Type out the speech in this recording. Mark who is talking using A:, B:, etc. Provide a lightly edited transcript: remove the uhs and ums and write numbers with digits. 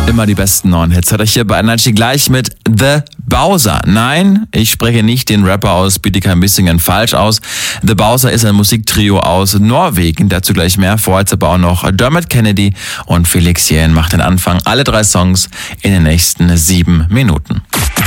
A: Immer die besten neuen Hits. Hat euch hier bei Energy gleich mit The Bowser. Nein, ich spreche nicht den Rapper aus Bietigheim Bissingen falsch aus. The Bowser ist ein Musiktrio aus Norwegen. Dazu gleich mehr. Vorher aber auch noch Dermot Kennedy und Felix Jähn macht den Anfang. Alle 3 Songs in den nächsten 7 Minuten.